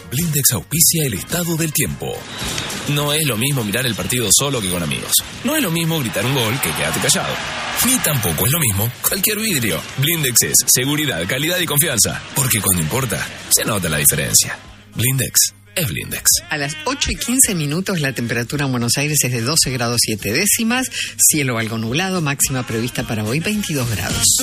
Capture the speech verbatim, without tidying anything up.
Blindex auspicia el estado del tiempo. No es lo mismo mirar el partido solo que con amigos. No es lo mismo gritar un gol que quedarte callado. Ni tampoco es lo mismo cualquier vidrio. Blindex es seguridad, calidad y confianza. Porque cuando importa, se nota la diferencia. Blindex es Blindex. A las ocho y quince minutos la temperatura en Buenos Aires es de doce grados siete décimas. Cielo algo nublado, máxima prevista para hoy veintidós grados.